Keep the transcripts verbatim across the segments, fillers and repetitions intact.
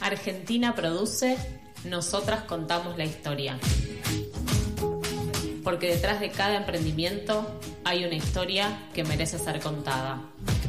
Argentina produce, nosotras contamos la historia. Porque detrás de cada emprendimiento hay una historia que merece ser contada.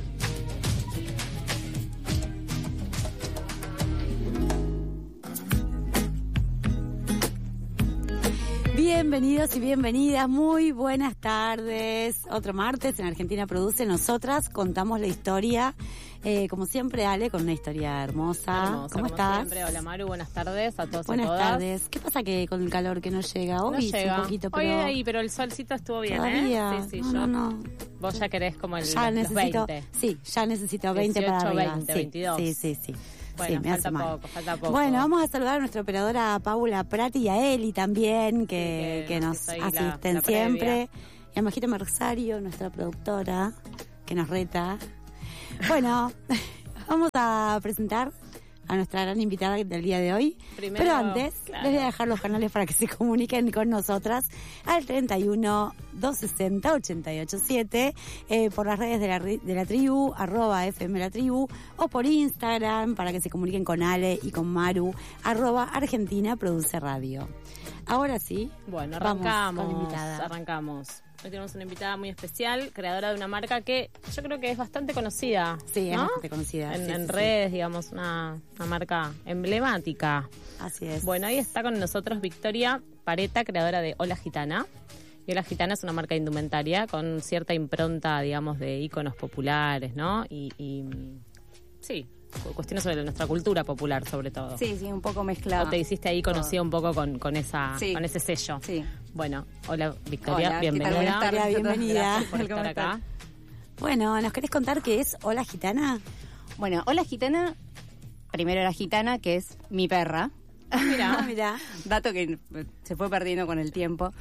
Bienvenidos y bienvenidas, muy buenas tardes. Otro martes en Argentina Produce, nosotras contamos la historia. Eh, como siempre, Ale, con una historia hermosa. hermosa ¿Cómo como estás? Siempre. Hola, Maru, buenas tardes a todos Buenas y a todas. tardes. ¿Qué pasa que con el calor que no llega? Hoy No llega. un poquito, pero... Hoy ahí, pero el solcito estuvo bien, todavía. ¿eh? Sí, sí, no, yo. no, no. Vos ya querés como el, Ya los necesito, veinte. sí, ya necesito veinte dieciocho, para arriba. veinte, sí, veintidós. Sí, sí, sí. Bueno, Sí, me falta hace mal. poco, falta poco. Bueno, vamos a saludar a nuestra operadora Paula Prati y a Eli también, que, Sí, que, que nos nos hizo ahí la- asisten la siempre. Y a Majita Mersario, nuestra productora, que nos reta. Bueno, vamos a presentar a nuestra gran invitada del día de hoy. Primero, Pero antes, claro. les voy a dejar los canales para que se comuniquen con nosotras al treinta y uno, doscientos sesenta, ochenta y ocho siete, eh, por las redes de la, de la tribu, arroba F M La Tribu, o por Instagram para que se comuniquen con Ale y con Maru, arroba Argentina Produce Radio. Ahora sí, Bueno, vamos arrancamos. con la invitada. Arrancamos. Hoy tenemos una invitada muy especial, creadora de una marca que yo creo que es bastante conocida. Sí, es ¿no? bastante conocida. En, sí, en sí, sí. redes, digamos, una, una marca emblemática. Así es. Bueno, ahí está con nosotros Victoria Pareta, creadora de Hola Gitana. Y Hola Gitana es una marca de indumentaria con cierta impronta, digamos, de íconos populares, ¿no? Y, y sí, cuestiones sobre nuestra cultura popular, sobre todo. Sí, sí, un poco mezclado. O te hiciste ahí conocida un poco con, con esa Sí. con ese sello. Sí. Bueno, hola Victoria, Hola, ¿qué tal? bienvenida. Buenas tardes a todos. Bienvenida. Gracias por ¿Cómo estar están? acá. Bueno, ¿nos querés contar qué es Hola Gitana? Bueno, Hola Gitana, primero era Gitana, que es mi perra. Mira, Mira. Dato que se fue perdiendo con el tiempo.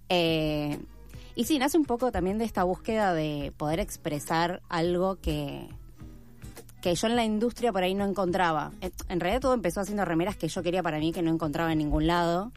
Eh, y sí, nace un poco también de esta búsqueda de poder expresar algo que, que yo en la industria por ahí no encontraba. En, en realidad todo empezó haciendo remeras que yo quería para mí, que no encontraba en ningún lado.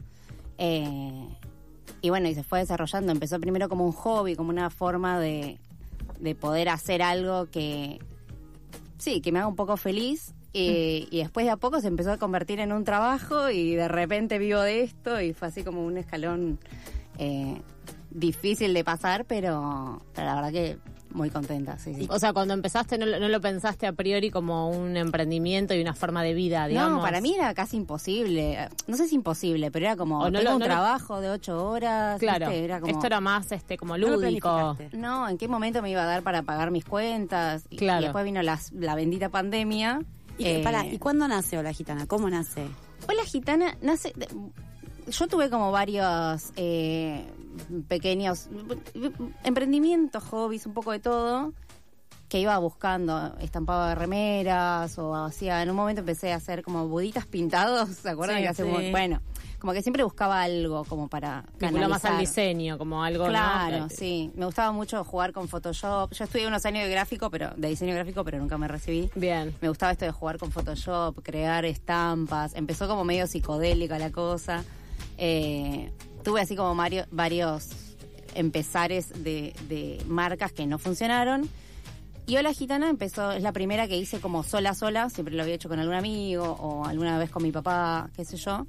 Eh, y bueno, y se fue desarrollando. Empezó primero como un hobby, como una forma de, de poder hacer algo que, sí, que me haga un poco feliz. Y, y después de a poco se empezó a convertir en un trabajo y de repente vivo de esto y fue así como un escalón eh, difícil de pasar, pero, pero la verdad que muy contenta, sí, sí. o sea, cuando empezaste no, lo- no lo pensaste a priori como un emprendimiento y una forma de vida, digamos. No, para mí era casi imposible. No sé si imposible, pero era como, O no tengo lo- un no lo- trabajo de ocho horas. Claro, ¿viste? Era como, esto era más este como No lo lúdico. planificaste. no, ¿en qué momento me iba a dar para pagar mis cuentas? Y, Claro. y después vino las- la bendita pandemia. ¿Y, Eh, pará, ¿y cuándo nace Hola Gitana? ¿Cómo nace? Hola Gitana nace... de- yo tuve como varios eh, pequeños emprendimientos, hobbies, un poco de todo, que iba buscando. Estampaba de remeras o hacía... En un momento empecé a hacer como buditas pintados, ¿se acuerdan? Sí, Que hace sí. un- bueno, como que siempre buscaba algo como para Vinculado más al canalizar. diseño, como algo, Claro, ¿no? sí. Me gustaba mucho jugar con Photoshop. Yo estudié unos años de gráfico, pero de diseño gráfico, pero nunca me recibí. Bien. Me gustaba esto de jugar con Photoshop, crear estampas. Empezó como medio psicodélica la cosa. Eh, tuve así como mario- varios empezares de, de marcas que no funcionaron. Y Hola Gitana empezó, es la primera que hice como sola sola. Siempre lo había hecho con algún amigo o alguna vez con mi papá, qué sé yo.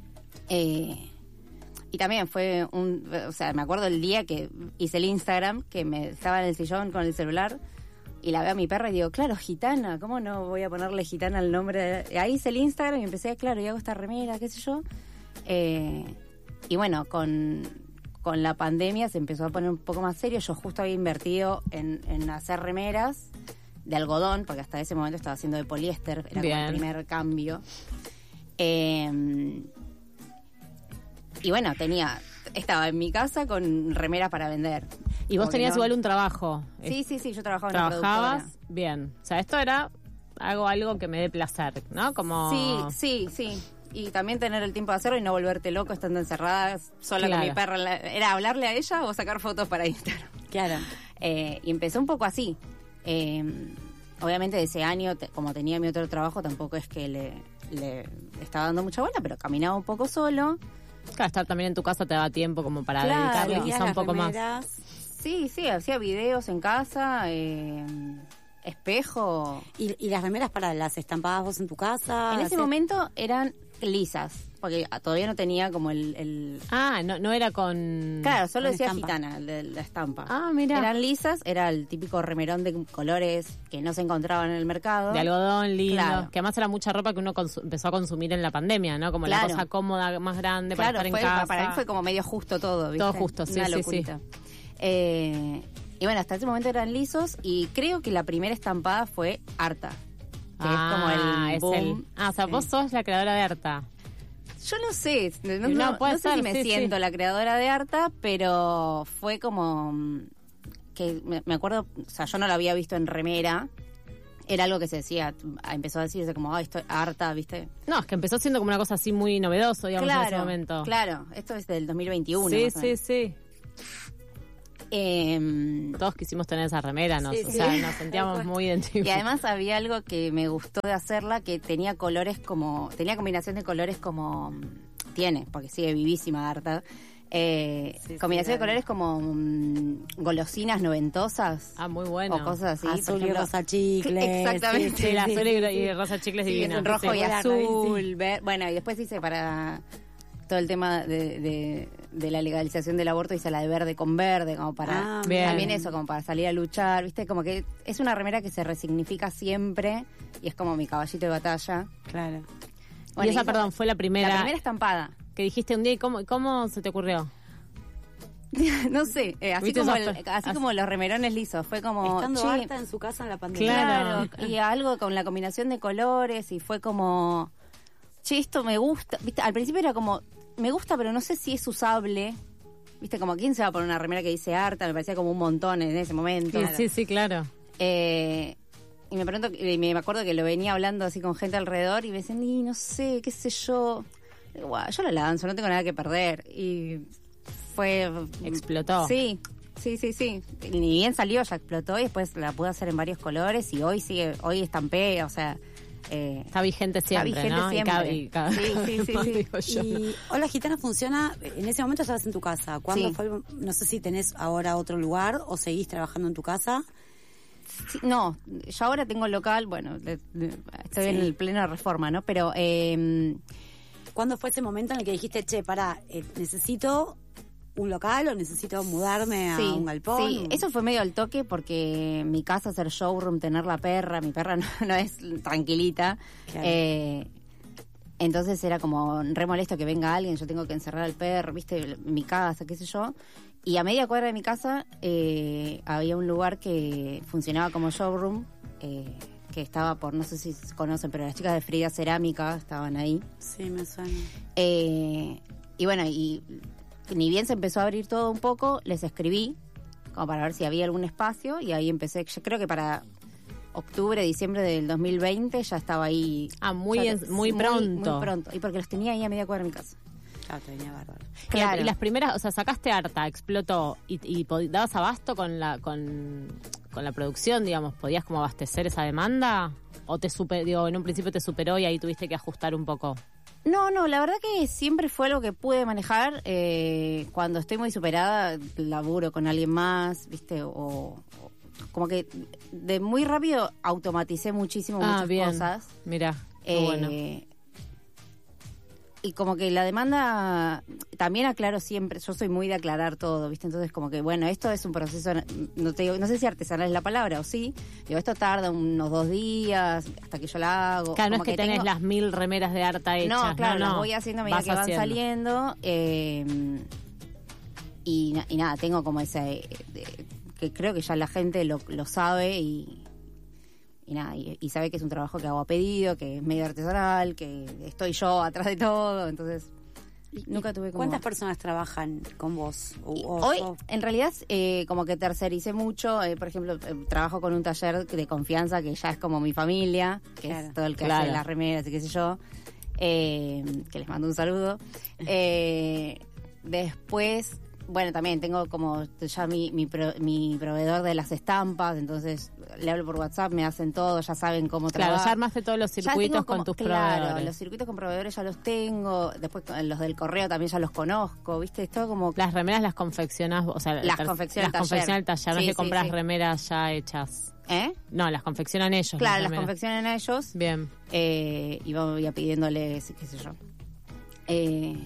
Eh, y también fue un... O sea, me acuerdo el día que hice el Instagram, que me estaba en el sillón con el celular y la veo a mi perra y digo, claro, Gitana, ¿cómo no voy a ponerle Gitana al nombre? de-? Ahí hice el Instagram y empecé, claro, y hago esta remera, qué sé yo. Eh, y bueno, con, con la pandemia se empezó a poner un poco más serio. Yo justo había invertido en, en hacer remeras de algodón, porque hasta ese momento estaba haciendo de poliéster, era como Bien. el primer cambio. Eh, y bueno, tenía, estaba en mi casa con remeras para vender. Y vos Como que tenías no- igual un trabajo. Sí, sí, sí, yo trabajaba en una Trabajabas productora. bien. O sea, esto era hago algo que me dé placer, ¿no? Como Sí, sí, sí. Y también tener el tiempo de hacerlo y no volverte loco estando encerrada sola Claro. con mi perra. La- Era hablarle a ella o sacar fotos para Instagram. Claro. Eh, y empezó un poco así. Eh, obviamente de ese año, te- como tenía mi otro trabajo, tampoco es que le, le estaba dando mucha bola, pero caminaba un poco solo. Claro, estar también en tu casa te da tiempo como para Claro. dedicarle Veías quizá un las poco más. remeras. Sí, sí, hacía videos en casa. Eh, espejo. ¿Y, y las remeras para las estampadas vos en tu casa? En ese ¿Hacés- momento eran lisas, porque todavía no tenía como el... el... Ah, no, no era con... Claro, solo con decía estampa. gitana, el de la estampa. Ah, mira. Eran lisas, era el típico remerón de colores que no se encontraban en el mercado. De algodón lindo, Claro. que además era mucha ropa que uno consu- empezó a consumir en la pandemia, ¿no? Como Claro. la cosa cómoda, más grande Claro, para estar fue- en casa. para mí fue como medio justo todo, ¿viste? Todo justo, sí, Una sí, locurita. Eh, y bueno, hasta ese momento eran lisos y creo que la primera estampada fue Arta, que ah, es como el es boom. el- Ah, o sea, Sí. vos sos la creadora de Arta. Yo no sé, no, No, no- puede no sé ser, si me sí, siento sí. la creadora de Arta, pero fue como mm, que me, me acuerdo, o sea, yo no lo había visto en remera. Era algo que se decía, empezó a decirse como, ay, estoy harta, ¿viste? No, es que empezó siendo como una cosa así muy novedoso, digamos, en ese Claro, momento. claro, esto es del dos mil veintiuno. Sí, más o sí, menos. sí. Eh, Todos quisimos tener esa remera, nos, Sí, o sí. sea, nos sentíamos muy y identificados. además había algo que me gustó de hacerla, que tenía colores como, tenía combinación de colores como, tiene, porque sigue vivísima Arta, eh, Sí, sí, combinación de claro. colores como mm, golosinas noventosas. Ah, muy bueno. O cosas así. Azul por y ejemplo. rosa chicles. Exactamente. Sí, la sí, azul sí, y, sí. y rosa chicles Sí, divina. rojo Sí. y Hola, azul. ver- bueno, y después hice para todo el tema de, de, de la legalización del aborto, hice la de verde con verde, como para... Ah, bien. También eso, como para salir a luchar, ¿viste? Como que es una remera que se resignifica siempre y es como mi caballito de batalla. Claro. Y esa, y perdón, fue la primera, La primera estampada. que dijiste un día. ¿Y cómo, cómo se te ocurrió? No sé, eh, así, ¿Viste como, esos el- pe- así as- como los remerones lisos. Fue como... Estando che, harta en su casa en la pandemia. Claro. Claro, y algo con la combinación de colores y fue como, che, esto me gusta, viste, al principio era como, me gusta pero no sé si es usable, viste, como quién se va a poner una remera que dice harta, me parecía como un montón en ese momento. Sí, sí, sí, claro. Eh, y me pregunto, y me acuerdo que lo venía hablando así con gente alrededor y me decían, y no sé, qué sé yo, Digo, "Guau, yo la lanzo, no tengo nada que perder", y fue... Explotó. Sí, sí, sí, sí. Ni bien salió, ya explotó y después la pude hacer en varios colores y hoy sigue, hoy estampé, o sea... Eh, Está vigente siempre, vigente ¿no? siempre. Y cada, y cada- Sí, sí, sí, más sí. digo yo, ¿no? Y Hola Gitana funciona, en ese momento estabas en tu casa. ¿Cuándo Sí. fue? el- No sé si tenés ahora otro lugar o seguís trabajando en tu casa. sí, no, yo ahora tengo local, bueno, le- le- estoy Sí. en el pleno de reforma, ¿no? Pero... Eh, ¿Cuándo fue ese momento en el que dijiste, che, pará, eh, necesito un local o necesito mudarme a un galpón? sí, eso fue medio al toque porque mi casa, hacer showroom, tener la perra, mi perra no, no es tranquilita. Claro. Eh, entonces era como re molesto que venga alguien, yo tengo que encerrar al perro, viste, mi casa, qué sé yo. Y a media cuadra de mi casa eh, había un lugar que funcionaba como showroom, eh, que estaba por, no sé si se conocen, pero las chicas de Frida Cerámica estaban ahí. Sí, me suena. Eh, y bueno, y ni bien se empezó a abrir todo un poco, les escribí como para ver si había algún espacio y ahí empecé, yo creo que para octubre, diciembre del dos mil veinte ya estaba ahí. Ah, muy Ya- en- muy pronto. Muy pronto, y porque los tenía ahí a media cuadra de mi casa. Claro, te venía bárbaro. Claro. Y las primeras, o sea, sacaste harta, explotó y, y pod- dabas abasto con la con, con la producción, digamos, ¿podías como abastecer esa demanda? ¿O te super, digo, en un principio te superó y ahí tuviste que ajustar un poco? No, no, la verdad que siempre fue algo que pude manejar. Eh, cuando estoy muy superada, laburo con alguien más, ¿viste? O, o como que de muy rápido automaticé muchísimo Ah, muchas bien. cosas. Mira, qué Eh, bueno. Y como que la demanda, también aclaro siempre, yo soy muy de aclarar todo, ¿viste? Entonces como que, bueno, esto es un proceso, no te digo, no sé si artesanal es la palabra o sí, digo, esto tarda unos dos días hasta que yo la hago. Claro, no es Como que, tenés tengo- las mil remeras de harta hechas. No, claro, no, las no. voy haciendo a medida Vas que van haciendo. saliendo. eh, y, na- y nada, tengo como ese, eh, de- que creo que ya la gente lo, lo sabe y... Y nada, y, y sabe que es un trabajo que hago a pedido, que es medio artesanal, que estoy yo atrás de todo, entonces nunca tuve como... ¿Cuántas personas trabajan con vos? O- o- Hoy, o- en realidad, eh, como que tercericé mucho. eh, por ejemplo, eh, trabajo con un taller de confianza que ya es como mi familia, que Claro. es todo el que Claro. hace las remeras y qué sé yo, eh, que les mando un saludo. Eh, después, bueno, también tengo como ya mi, mi, pro, mi proveedor de las estampas, entonces le hablo por WhatsApp, me hacen todo, ya saben cómo Claro, trabajar. ya armaste todos los circuitos como, con tus claro, proveedores. los circuitos con proveedores ya los tengo, después los del correo también ya los conozco, ¿viste? Es todo como... Las remeras las confeccionás, o sea, Las ter- confecciona las el taller. confecciona el taller, no Sí, es que sí, compras sí. remeras ya hechas. ¿Eh? No, las confeccionan ellos. Claro, las remeras. confeccionan ellos. Bien. Eh, y vamos ya pidiéndoles, qué sé yo. Eh,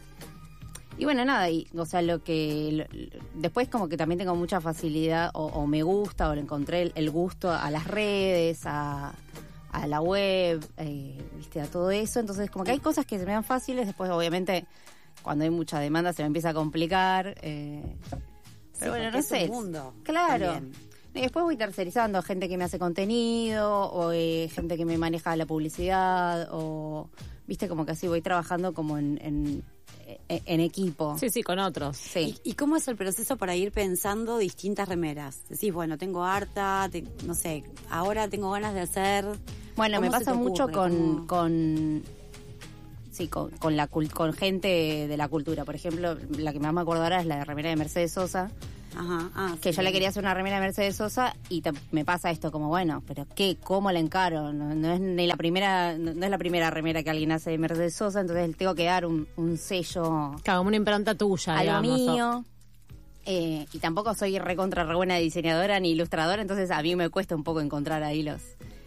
y bueno, nada, y, o sea, lo que... Lo, después como que también tengo mucha facilidad, o, o me gusta, o le encontré el, el gusto a las redes, a, a la web, eh, viste, a todo eso. Entonces como que hay cosas que se me dan fáciles, después obviamente cuando hay mucha demanda se me empieza a complicar. Eh, pero bueno, no es sé. un mundo. Claro. También. Y después voy tercerizando, gente que me hace contenido, o eh, gente que me maneja la publicidad, o, viste, como que así voy trabajando como en, en, en, en equipo. Sí, sí, con otros. Sí. ¿Y, ¿Y cómo es el proceso para ir pensando distintas remeras? Decís, bueno, tengo harta, te- no sé, ahora tengo ganas de hacer... Bueno, ¿Cómo me se pasa te mucho ocurre? con, ¿Cómo? con sí, con, con la cul- con gente de la cultura. Por ejemplo, la que más me acuerdo ahora es la de remera de Mercedes Sosa, Ajá, ah, que sí. yo le quería hacer una remera de Mercedes Sosa y te- me pasa esto como, bueno, pero ¿qué? ¿Cómo la encaro? No, no es ni la primera, no, no es la primera remera que alguien hace de Mercedes Sosa, entonces tengo que dar un, un sello, Claro, como una impronta tuya, algo digamos. o- mío. Eh, y tampoco soy recontra re buena diseñadora ni ilustradora, entonces a mí me cuesta un poco encontrar ahí los,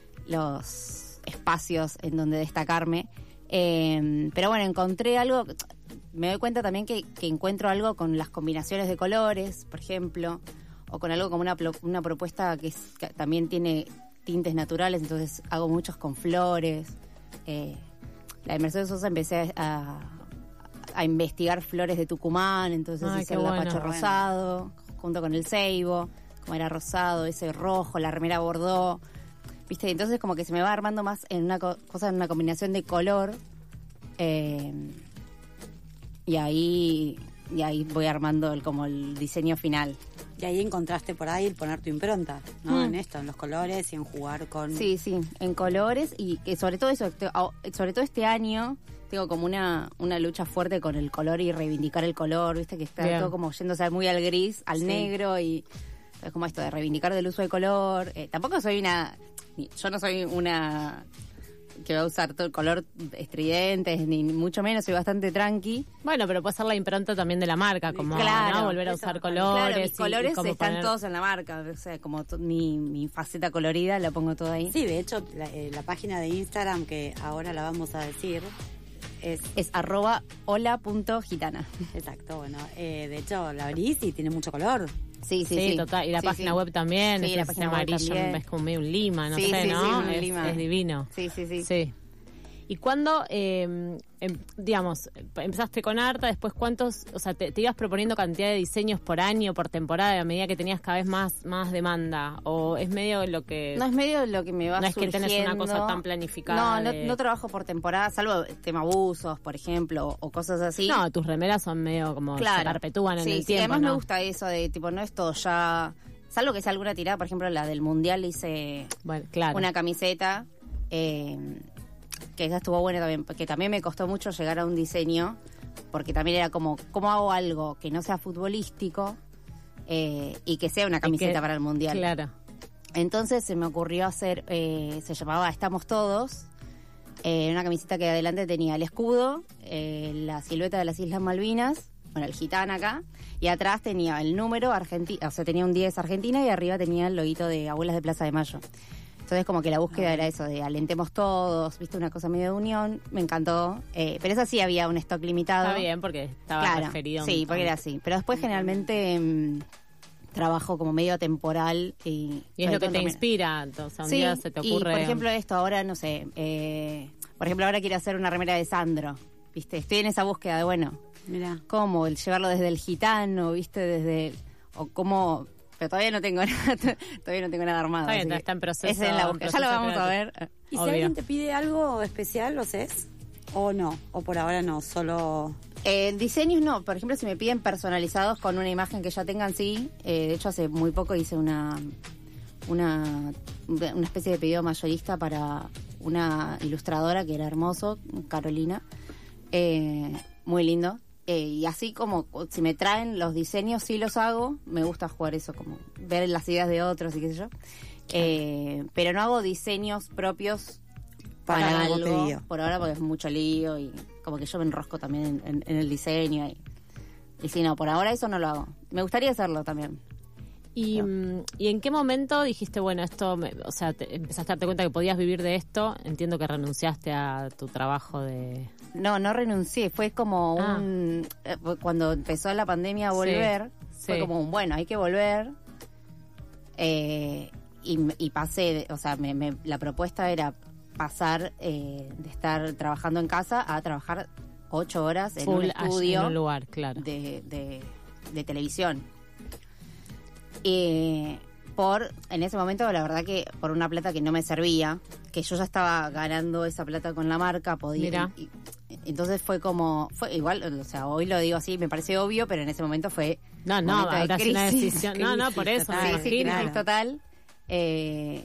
los espacios en donde destacarme. Eh, pero bueno, encontré algo, me doy cuenta también que, que encuentro algo con las combinaciones de colores, por ejemplo, o con algo como una, plo- una propuesta que, es- que también tiene tintes naturales, entonces hago muchos con flores. Eh, la de Mercedes Sosa empecé a, a investigar flores de Tucumán, entonces Ay, hice qué el bueno, lapacho bueno. rosado, junto con el ceibo, como era rosado, ese rojo, la remera bordó, ¿viste? Entonces como que se me va armando más en una co- cosa, en una combinación de color, eh, y ahí y ahí voy armando el, como el diseño final. Y ahí encontraste por ahí el poner tu impronta, ¿no? Mm. En esto, en los colores y en jugar con... Sí, sí, en colores y que sobre todo eso, te- a- sobre todo este año tengo como una, una lucha fuerte con el color y reivindicar el color, viste que está Bien. todo como yéndose muy al gris, al Sí. negro y es como esto de reivindicar del uso de color. Eh, tampoco soy una, ni- yo no soy una que va a usar todo el color estridentes, ni ni mucho menos, soy bastante tranqui. Bueno, pero puede ser la impronta también de la marca, como Claro. ¿no? volver a Eso, usar claro, colores. Claro, mis y- colores y cómo están poner- todos en la marca, o sea, como to- mi, mi faceta colorida la pongo toda ahí. Sí, de hecho, la, eh, la página de Instagram, que ahora la vamos a decir, es... Es arroba hola.gitana. Exacto, bueno, eh, de hecho, la abrís y tiene mucho color. Sí, sí, Sí, sí. total. Y la Sí, página sí. web también, Sí, es la ese página web amarillo, también. es como medio un lima, no Sí, sé, sí, ¿no? sí, un es, lima. es divino. Sí, sí, sí. Sí. ¿Y cuándo, eh, em- digamos, empezaste con Arta, después cuántos, o sea, te, te ibas proponiendo cantidad de diseños por año, por temporada, a medida que tenías cada vez más más demanda? ¿O es medio lo que...? No es medio lo que me va No es que surgiendo. tenés una cosa tan planificada No, no, de- no trabajo por temporada, salvo tema abusos, por ejemplo, o cosas así. No, tus remeras son medio como se claro. perpetúan en sí, el sí, tiempo, además ¿no? me gusta eso de, tipo, no es todo ya... Salvo que sea alguna tirada, por ejemplo, la del Mundial hice Bueno, claro. una camiseta, eh, que esa estuvo buena también, porque también me costó mucho llegar a un diseño, porque también era como, ¿cómo hago algo que no sea futbolístico eh, y que sea una Y camiseta que- para el Mundial? Claro. Entonces se me ocurrió hacer, eh, se llamaba Estamos Todos, eh, una camiseta que adelante tenía el escudo, eh, la silueta de las Islas Malvinas, bueno, el gitana acá, y atrás tenía el número Argentina, o sea, tenía un diez Argentina y arriba tenía el loguito de Abuelas de Plaza de Mayo. Entonces como que la búsqueda era eso, de alentemos todos, viste, una cosa medio de unión, me encantó, eh, pero eso sí había un stock limitado. Está bien, porque estaba Claro, referido. a un- sí, porque era así, pero después generalmente mm, trabajo como medio temporal y... Y es sobre lo que todo en te remeras. inspira, o sea, un Sí, día se te y ocurre... por ejemplo esto, ahora no sé, eh, por ejemplo ahora quiero hacer una remera de Sandro, viste, estoy en esa búsqueda de, bueno, Mira. cómo el llevarlo desde el gitano, viste, desde, el- o cómo, pero todavía no tengo nada, todavía no tengo nada armado. Está bien, así que está en proceso- Es en la en búsqueda, ya lo proceso vamos a creativo. ver. ¿Y si Obvio. alguien te pide algo especial, lo haces? ¿O no? ¿O por ahora no? Solo... Eh, diseños no, por ejemplo, si me piden personalizados con una imagen que ya tengan, sí. Eh, de hecho, hace muy poco hice una, una una especie de pedido mayorista para una ilustradora que era hermoso, Carolina. Eh, muy lindo. Eh, y así como si me traen los diseños, sí los hago. Me gusta jugar eso, como ver las ideas de otros y qué sé yo. Eh, pero no hago diseños propios para, Para algo algo, pedido. por ahora, porque es mucho lío y como que yo me enrosco también en, en- en el diseño. Y, y sí, no, por ahora eso no lo hago. Me gustaría hacerlo también. ¿Y, mm, ¿Y en qué momento dijiste, bueno, esto, me- o sea, te- empezaste a darte cuenta que podías vivir de esto? Entiendo que renunciaste a tu trabajo de... No, no renuncié. Fue como Ah. un... eh, cuando empezó la pandemia a volver, Sí, fue sí. como un, bueno, hay que volver. Eh, y, y pasé, de- o sea, me, me- la propuesta era pasar eh, de estar trabajando en casa a trabajar ocho horas en Full un allí, estudio en un lugar, claro. de, de, de televisión. Eh, por, en ese momento, la verdad que por una plata que no me servía, que yo ya estaba ganando esa plata con la marca, podía... Mira. y- entonces fue como, fue igual, o sea, hoy lo digo así, me parece obvio, pero en ese momento fue... No, no, momento de habrá sido una crisis. decisión. No, no, por eso, Crisis me Sí, total. sí, imagino. crisis total. Eh,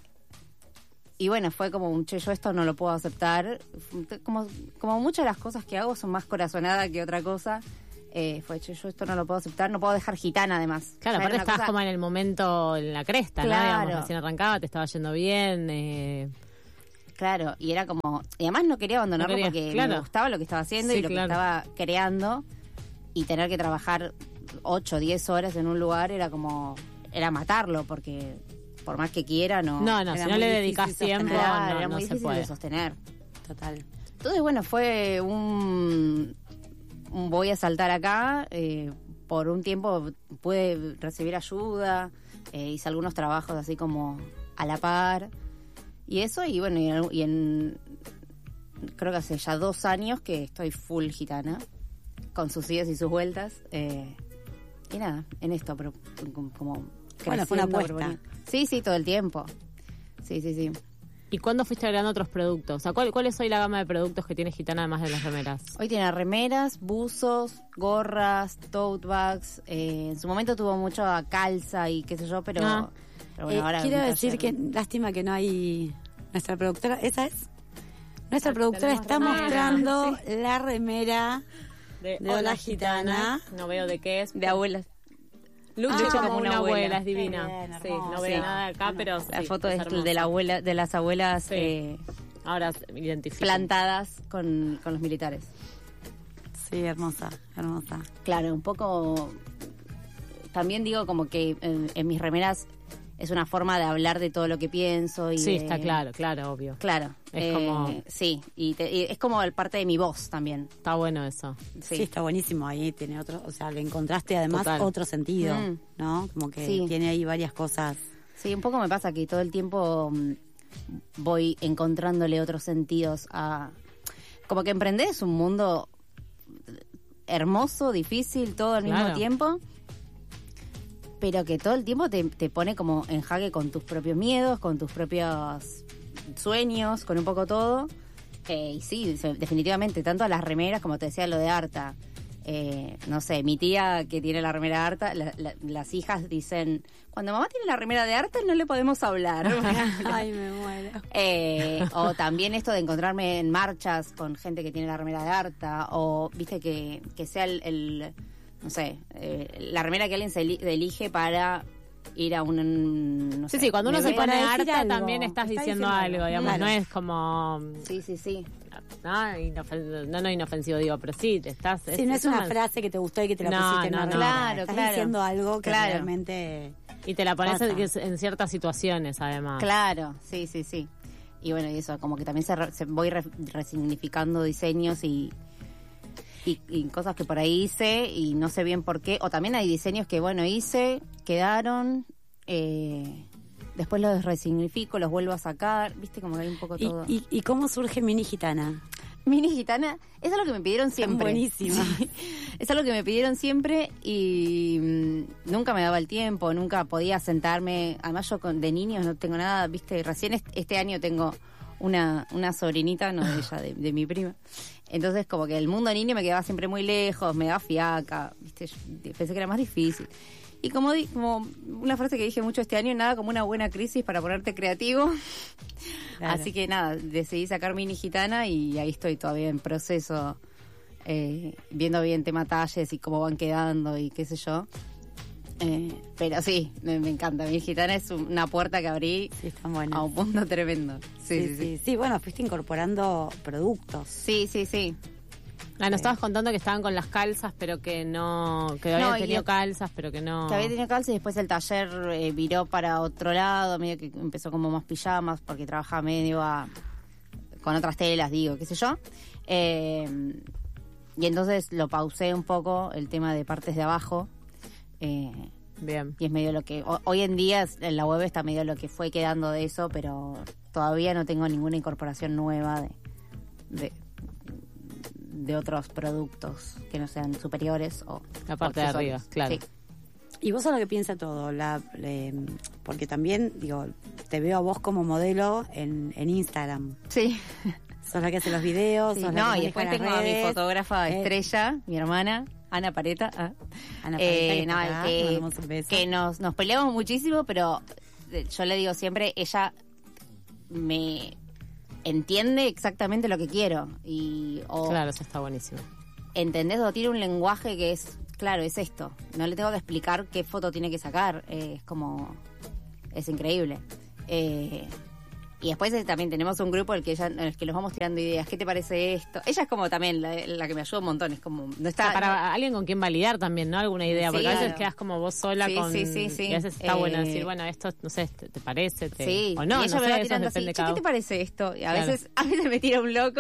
y bueno, fue como un, che, yo esto no lo puedo aceptar. Como, como muchas de las cosas que hago son más corazonada que otra cosa. Eh, fue, che, yo esto no lo puedo aceptar, no puedo dejar gitana además. Claro, Ya era aparte una estabas cosa- como en el momento, en la cresta, ¿no? Claro. Digamos, recién arrancaba, te estaba yendo bien. Eh, Claro, y era como... Y además no quería abandonarlo No querías, porque claro. me gustaba lo que estaba haciendo Sí, y lo claro. que estaba creando. Y tener que trabajar ocho o diez horas en un lugar era como... Era matarlo porque por más que quiera no... no, no, era si no muy le difícil dedicas sostener. tiempo, Claro, no, era no muy se difícil puede. de sostener. Total. Entonces, bueno, fue un, un voy a saltar acá. Eh, por un tiempo pude recibir ayuda, eh, hice algunos trabajos así como a la par. Y eso, y bueno, y en, y en- creo que hace ya dos años que estoy full gitana, con sus idas y sus vueltas. Eh, y nada, en esto, pero como... como Bueno, fue una creciendo, apuesta. proponiendo. Sí, sí, todo el tiempo. Sí, sí, sí. ¿Y cuándo fuiste agregando otros productos? O sea, ¿cuál, ¿cuál es hoy la gama de productos que tiene Gitana además de las remeras? Hoy tiene remeras, buzos, gorras, tote bags. Eh, en su momento tuvo mucho a calza y qué sé yo, pero, Ah. pero bueno, Eh, ahora quiero un decir que taller. lástima que no hay nuestra productora, esa es. Nuestra Ah, productora tenemos está remera, mostrando la remera De, de Hola Gitana. No veo de qué es. de abuelas. Lucha Ah, como, como una una abuela, abuela. es divina. Qué bien, Sí, hermoso. no veo Sí. nada de acá, pero La sí, foto es es hermoso. de la abuela, de las abuelas Sí. eh, Ahora identifico. plantadas con, con los militares. Sí, hermosa, hermosa. Claro, un poco. También digo como que en, en mis remeras es una forma de hablar de todo lo que pienso y Sí, de- está claro, claro, obvio. Claro. Es como- Sí, y, te- y es como el parte de mi voz también. Está bueno eso. Sí. Sí. está buenísimo. Ahí tiene otro, o sea, le encontraste además Total. otro sentido, Mm. ¿no? Como que Sí. tiene ahí varias cosas. Sí, un poco me pasa que todo el tiempo mm, voy encontrándole otros sentidos a... Como que emprender es un mundo hermoso, difícil, todo al Claro. mismo tiempo, pero que todo el tiempo te, te pone como en jaque con tus propios miedos, con tus propios sueños, con un poco todo. Eh, y sí, se- definitivamente, tanto las remeras, como te decía, lo de Arta. Eh, no sé, mi tía que tiene la remera de Arta, la- la- las hijas dicen, cuando mamá tiene la remera de Arta no le podemos hablar. Ay, me muero. Eh, o también esto de encontrarme en marchas con gente que tiene la remera de Arta, o viste que, que sea el, el, no sé, eh, la remera que alguien se eli- elige para ir a un... No Sí, sé, sí, cuando uno se me pone voy a decir harta algo. también estás Está diciendo diciendo algo, algo. digamos, Claro. no es como... Sí, sí, sí. No, inofen- no, no inofensivo, digo, pero sí, te estás... Sí, no es una frase que te gustó y que te la No, pusiste en no, una no. remera. Claro, Estás claro. diciendo algo que Claro. realmente... Y te la pones Pasa. en, en ciertas situaciones, además. Claro, sí, sí, sí. Y bueno, y eso, como que también se, re- se- voy re- resignificando diseños y, y, y cosas que por ahí hice y no sé bien por qué. O también hay diseños que, bueno, hice, quedaron, eh, después los resignifico, los vuelvo a sacar, viste, como que hay un poco ¿Y, todo. y, y cómo surge Mini Gitana? Mini Gitana, es algo que me pidieron siempre. buenísima. Sí. Es algo que me pidieron siempre y mm, nunca me daba el tiempo, nunca podía sentarme. Además yo con, de niños no tengo nada, viste, recién est- este año tengo una, una sobrinita, no de ella, de, de mi prima. Entonces como que el mundo niño me quedaba siempre muy lejos, me daba fiaca, viste, yo pensé que era más difícil. Y como, di- como una frase que dije mucho este año, nada como una buena crisis para ponerte creativo. Claro. Así que nada, decidí sacar Mini Gitana y ahí estoy todavía en proceso eh, viendo bien tema talles y cómo van quedando y qué sé yo. Eh, pero sí, me, me encanta. Mi Gitana es una puerta que abrí Sí, están buenas. a un punto tremendo. Sí, Sí, sí, sí, sí. sí. Bueno, fuiste incorporando productos. Sí, sí, sí. Ah, nos estabas contando que estaban con las calzas, pero que no, que habían No, y tenido es- calzas, pero que no. Que había tenido calza y después el taller eh, viró para otro lado, medio que empezó como más pijamas porque trabajaba medio a, con otras telas, digo, qué sé yo. Eh, y entonces lo pausé un poco, el tema de partes de abajo. Eh, Bien. y es medio lo que... ho- hoy en día es- en la web está medio lo que fue quedando de eso, pero todavía no tengo ninguna incorporación nueva de... de de otros productos que no sean superiores o La parte de accesorios. arriba, claro. Sí. Y vos sos lo que piensa todo, la, eh, porque también, digo, te veo a vos como modelo en, en Instagram. Sí. Sos la que hace los videos, Sí, sos la no, que y después maneja tengo las a mi redes. fotógrafa Eh, estrella, mi hermana, Ana Pareta. ah. Ana Pareta, Eh, que está no, acá, le que, mandamos un beso. que nos, nos peleamos muchísimo, pero eh, yo le digo siempre, ella me entiende exactamente lo que quiero. Y, o Claro, eso está buenísimo. ¿entendés? O tiene un lenguaje que es, claro, es esto. No le tengo que explicar qué foto tiene que sacar. eh, es como, es increíble. Eh, y después eh, también tenemos un grupo en el que, ella, en el que los vamos tirando ideas. ¿Qué te parece esto? Ella es como también la, la que me ayuda un montón. Es como, no O está... sea, para alguien con quien validar también, ¿no? Alguna idea, Sí, porque a veces claro. quedas como vos sola Sí, con... sí, sí, sí. Y a veces está Eh, bueno decir, bueno, esto, no sé, ¿te, te parece? Te... Sí, O no, y ella no me sé, va eso tirando depende así, de cada "Che, ¿qué te parece esto?" Y a Claro. veces, a veces me tira un loco.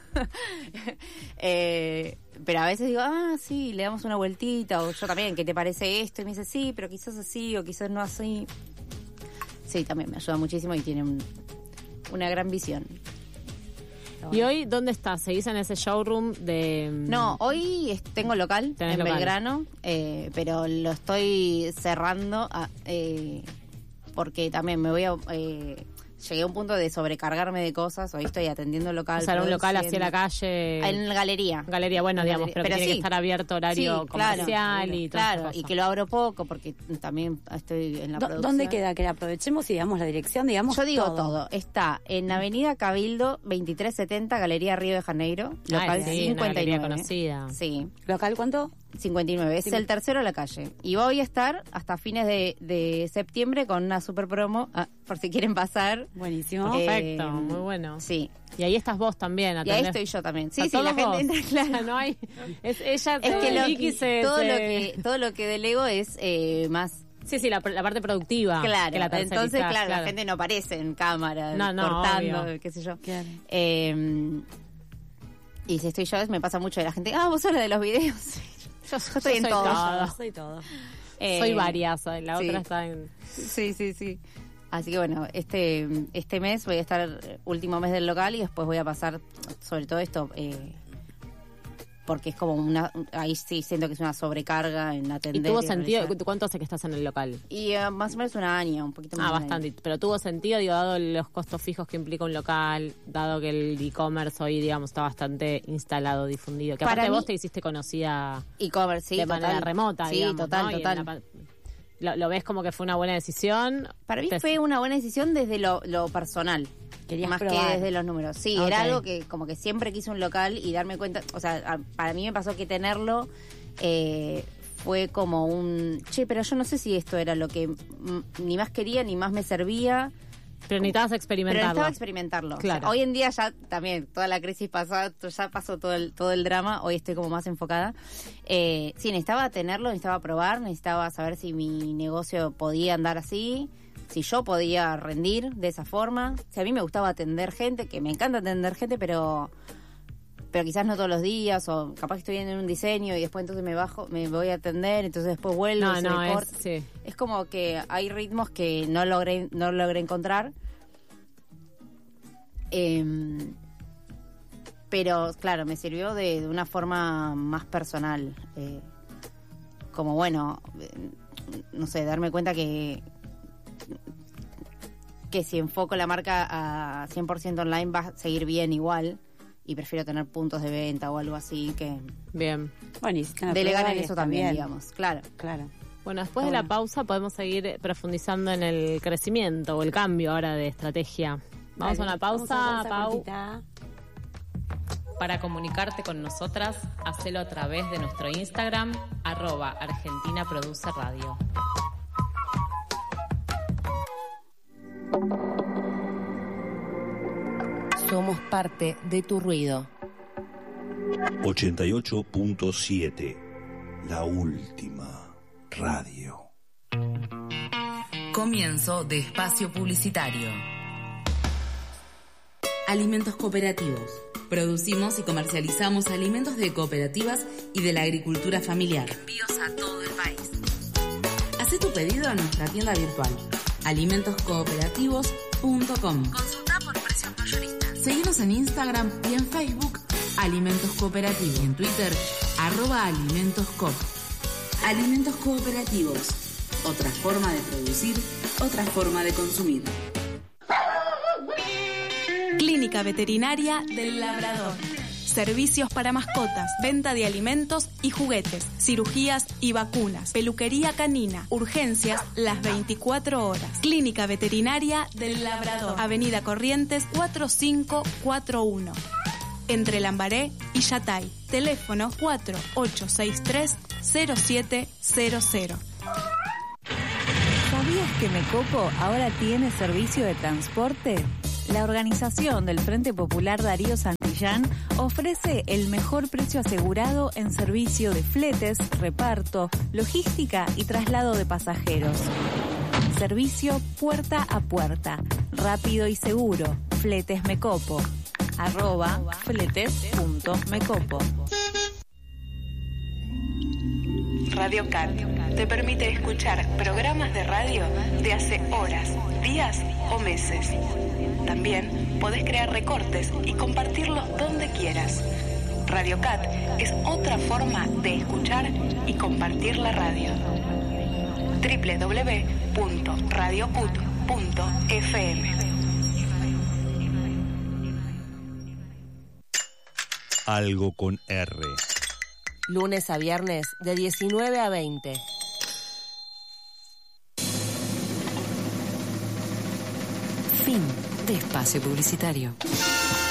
eh, pero a veces digo, ah, sí, le damos una vueltita. O yo también, ¿qué te parece esto? Y me dice, sí, pero quizás así o quizás no así. Sí, también me ayuda muchísimo y tiene un- una gran visión. ¿Y hoy dónde estás? ¿Seguís en ese showroom de...? No, hoy es- tengo local Tenés en local. Belgrano, eh, pero lo estoy cerrando a- eh, porque también me voy a... eh, llegué a un punto de sobrecargarme de cosas. Hoy estoy atendiendo el local. O sea, era un local hacia produciendo. la calle... En la galería. Galería, bueno, En digamos, galería. pero, que Pero tiene sí. que estar abierto horario Sí, claro, comercial y todo Claro, y que lo abro poco porque también estoy en la ¿Dó- producción. ¿Dónde queda? Que la aprovechemos y digamos la dirección, digamos Yo digo todo. todo. Está en Avenida Cabildo veintitrés setenta, Galería Río de Janeiro, local Ah, sí, una cincuenta y galería nueve. conocida. Sí, ¿Local cuánto? cincuenta y nueve. Es Sí. el tercero a la calle. Y voy a estar hasta fines de, de septiembre con una super promo, ah, por si quieren pasar. Buenísimo. Perfecto, Eh, muy bueno. Sí. Y ahí estás vos también, Y ahí atendés estoy yo también. Sí, a sí, todos la gente vos. entra, claro. O sea, no hay... Es, ella, Es que lo, Vicky se- todo, se- lo que, todo lo que delego es eh, más... Sí, sí, la, la parte productiva. Claro, que la tercerizás, entonces, claro, claro. la gente no aparece en cámara, No, no, cortando, obvio. qué sé yo. Claro. Eh, y si estoy yo, me pasa mucho de la gente, ah, vos sos la de los videos. Yo, yo estoy en soy todo. todo. Soy todo. Eh, Soy varias, la sí. otra está en... Sí, sí, sí. Así que bueno, este este mes voy a estar último mes del local y después voy a pasar sobre todo esto, eh, porque es como una, ahí sí siento que es una sobrecarga en ¿Y atender. tuvo y sentido? realizar. ¿Cuánto hace que estás en el local? Y eh, más o menos un año, un poquito más. Ah, de un año. bastante. Pero tuvo sentido, digo, dado los costos fijos que implica un local, dado que el e-commerce hoy, digamos, está bastante instalado, difundido. Que Para aparte mí- vos te hiciste conocida E-commerce, sí, de total. manera remota, Sí, digamos, total, ¿no? Y en total. la pa- lo, lo ves como que fue una buena decisión? Para mí Te- fue una buena decisión desde lo, lo personal. Querías más probar. que desde los números. Sí, Ok. era algo que como que siempre quise un local y darme cuenta, o sea, a- para mí me pasó que tenerlo eh, fue como un, che, pero yo no sé si esto era lo que mm, ni más quería ni más me servía. Pero necesitabas Pero experimentarlo. necesitaba experimentarlo. Claro. O sea, hoy en día ya también, toda la crisis pasada, to- ya pasó todo el, todo el drama, hoy estoy como más enfocada. Eh, sí, necesitaba tenerlo, necesitaba probar, necesitaba saber si mi negocio podía andar así, si yo podía rendir de esa forma. Si a mí me gustaba atender gente, que me encanta atender gente, pero pero quizás no todos los días, o capaz que estoy en un diseño y después entonces me bajo, me voy a atender, entonces después vuelvo No, y se no, me es, corta. sí. Es como que hay ritmos que no logré, no logré encontrar. Eh, pero, claro, me sirvió de, de una forma más personal. Eh, como, bueno, eh, no sé, darme cuenta que que si enfoco la marca a cien por ciento online va a seguir bien igual. Y prefiero tener puntos de venta o algo así que Bien. Buenísimo. delegar en Probar eso está también, bien. digamos. Claro. Claro. Bueno, después de Está la bueno. pausa podemos seguir profundizando en el crecimiento o el cambio ahora de estrategia. Vamos Dale, a una pausa, vamos a una pausa Pau. cortita. Para comunicarte con nosotras, hacelo a través de nuestro Instagram, arroba Argentina Produce Radio. Somos parte de tu ruido. ochenta y ocho punto siete, la última radio. Comienzo de espacio publicitario. Alimentos cooperativos. Producimos y comercializamos alimentos de cooperativas y de la agricultura familiar. Envíos a todo el país. Haz tu pedido a nuestra tienda virtual, alimentos cooperativos punto com. Consulta por precios mayoristas. Seguimos en Instagram y en Facebook, Alimentos Cooperativos. Y en Twitter, arroba Alimentos Coop. Alimentos Cooperativos. Otra forma de producir, otra forma de consumir. Clínica Veterinaria del Labrador. Servicios para mascotas, venta de alimentos y juguetes, cirugías y vacunas, peluquería canina, urgencias las veinticuatro horas. Clínica Veterinaria del Labrador, Avenida Corrientes cuatro cinco cuatro uno, entre Lambaré y Yatay. Teléfono cuatro ocho seis tres cero siete cero cero. ¿Sabías que Mecopo ahora tiene servicio de transporte? La organización del Frente Popular Darío Santillán ofrece el mejor precio asegurado en servicio de fletes, reparto, logística y traslado de pasajeros. Servicio puerta a puerta, rápido y seguro. Fletes Mecopo. Arroba fletes punto mecopo. Radio Cat te permite escuchar programas de radio de hace horas, días o meses. También podés crear recortes y compartirlos donde quieras. Radio Cat es otra forma de escuchar y compartir la radio. doble u doble u doble u punto radio cut punto f m. Algo con R. Lunes a viernes de diecinueve a veinte. Fin de espacio publicitario.